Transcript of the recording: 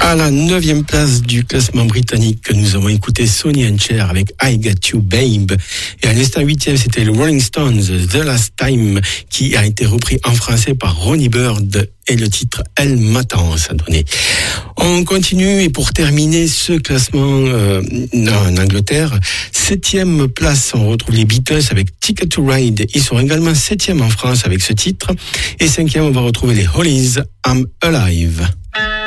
À la 9e place du classement britannique, nous avons écouté Sonny and Cher avec I Got You Babe. Et à l'instant 8e, c'était le Rolling Stones, The Last Time, qui a été repris en français par Ronnie Bird. Et le titre Elle m'attend, ça donnait. On continue, et pour terminer ce classement en Angleterre, 7e place, on retrouve les Beatles avec Ticket to Ride. Ils sont également 7e en France avec ce titre. Et 5e, on va retrouver les Hollies, I'm Alive.